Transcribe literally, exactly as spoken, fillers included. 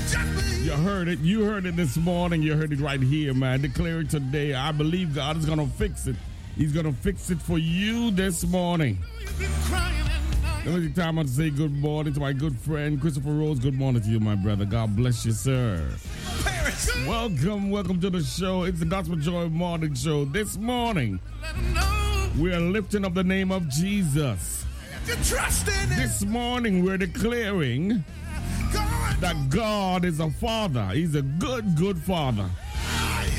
You heard it. You heard it this morning. You heard it right here, man. Declare it today. I believe God is going to fix it. He's going to fix it for you this morning. Let me take time out to say good morning to my good friend, Christopher Rose. Good morning to you, my brother. God bless you, sir. Paris. Welcome, welcome to the show. It's the Gospel Joy Morning Show. This morning, we are lifting up the name of Jesus. Trust in it. This morning, we're declaring that God is a father. He's a good, good father.